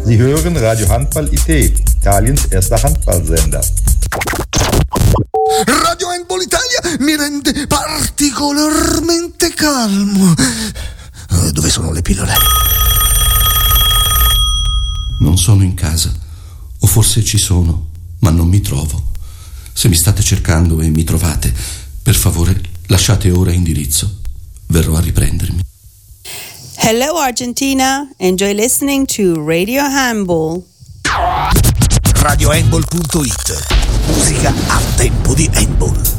Sie hören Radio Handball IT, Italiens erster Handballsender. Radio Handball Italia mi rende particolarmente calmo. Dove sono le pillole? Non sono in casa, o forse ci sono, ma non mi trovo. Se mi state cercando e mi trovate, per favore lasciate ora indirizzo. Verrò a riprendermi. Hello Argentina, enjoy listening to Radio Handball. RadioHandball.it. Musica a tempo di handball.